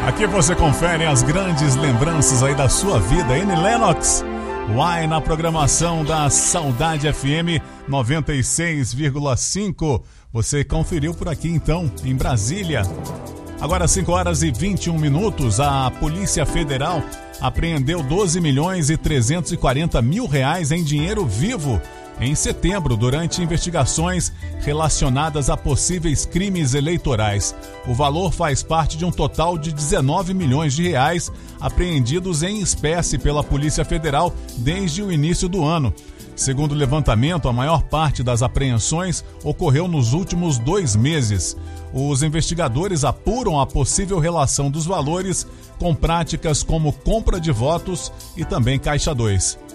Aqui você confere as grandes lembranças aí da sua vida. Annie Lennox, Why, na programação da Saudade FM 96,5. Você conferiu por aqui então, em Brasília. Agora 5 horas e 21 minutos, a Polícia Federal apreendeu 12 milhões e 340 mil reais em dinheiro vivo em setembro, durante investigações relacionadas a possíveis crimes eleitorais. O valor faz parte de um total de 19 milhões de reais apreendidos em espécie pela Polícia Federal desde o início do ano. Segundo o levantamento, a maior parte das apreensões ocorreu nos últimos 2 meses. Os investigadores apuram a possível relação dos valores com práticas como compra de votos e também Caixa 2.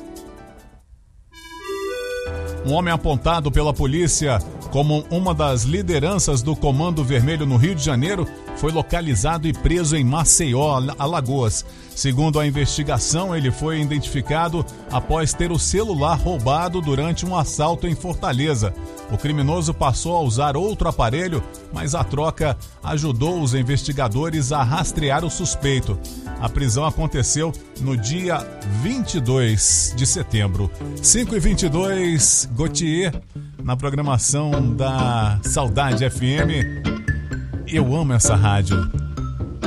Um homem apontado pela polícia como uma das lideranças do Comando Vermelho no Rio de Janeiro foi localizado e preso em Maceió, Alagoas. Segundo a investigação, ele foi identificado após ter o celular roubado durante um assalto em Fortaleza. O criminoso passou a usar outro aparelho, mas a troca ajudou os investigadores a rastrear o suspeito. A prisão aconteceu no dia 22 de setembro. 5h22, Gautier, na programação da Saudade FM. Eu amo essa rádio.